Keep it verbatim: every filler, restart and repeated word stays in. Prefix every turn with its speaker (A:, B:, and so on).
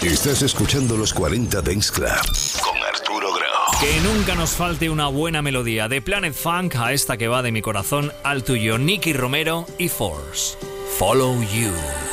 A: Estás escuchando los cuarenta Dance Club con Arturo Grau.
B: Que nunca nos falte una buena melodía, de Planet Funk a esta que va de mi corazón al tuyo, Nicky Romero y Force. Follow You.